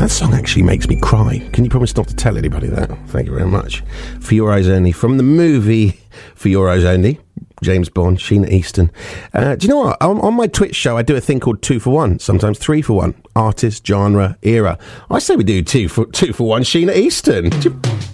That song actually makes me cry. Can you promise not to tell anybody that? Thank you very much. For Your Eyes Only, from the movie For Your Eyes Only, James Bond, Sheena Easton. Do you know what? On my Twitch show, I do a thing called 2 for 1, sometimes 3 for 1. Artist, genre, era. I say we do 2 for 1, Sheena Easton.